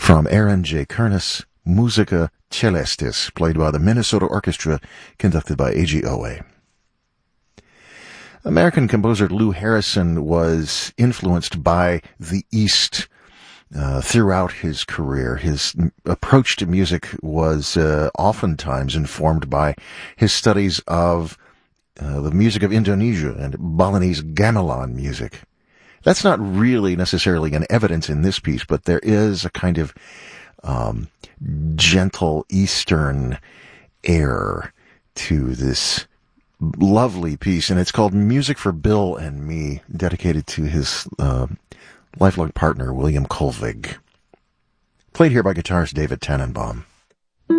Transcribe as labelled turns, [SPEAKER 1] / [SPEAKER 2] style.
[SPEAKER 1] from Aaron J. Kernis, Musica Celestis, played by the Minnesota Orchestra, conducted by AGOA. American composer Lou Harrison was influenced by the East throughout his career. His approach to music was oftentimes informed by his studies of the music of Indonesia and Balinese gamelan music. That's not really necessarily an evidence in this piece, but there is a kind of gentle Eastern air to this lovely piece, and it's called Music for Bill and Me, dedicated to his lifelong partner, William Colvig. Played here by guitarist David Tannenbaum.